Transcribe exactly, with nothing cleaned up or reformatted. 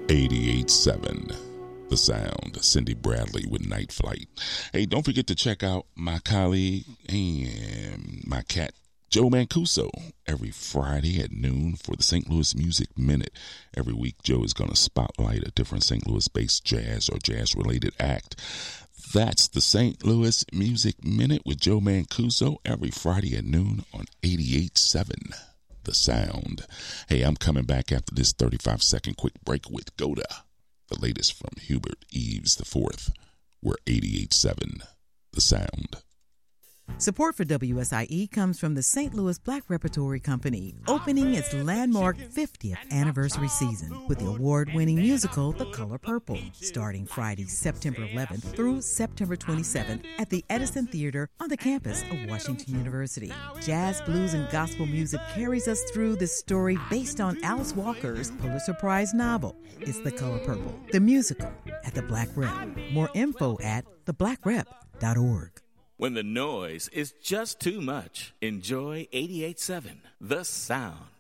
eighty-eight seven The Sound. Cindy Bradley with Night Flight. Hey, don't forget to check out my colleague and my cat, Joe Mancuso, every Friday at noon for the Saint Louis Music Minute. Every week, Joe is going to spotlight a different Saint Louis-based jazz or jazz-related act. That's the Saint Louis Music Minute with Joe Mancuso every Friday at noon on eighty-eight seven The Sound. Hey, I'm coming back after this thirty-five second quick break with Goda, the latest from Hubert Eves the fourth. We're eighty-eight seven The Sound. Support for W S I E comes from the Saint Louis Black Repertory Company, opening its landmark fiftieth anniversary season with the award-winning musical The Color Purple, starting Friday, September eleventh through September twenty-seventh at the Edison Theater on the campus of Washington University. Jazz, blues, and gospel music carries us through this story based on Alice Walker's Pulitzer Prize novel. It's The Color Purple, the musical, at the Black Rep. More info at the black rep dot org. When the noise is just too much, enjoy eighty-eight seven The Sound.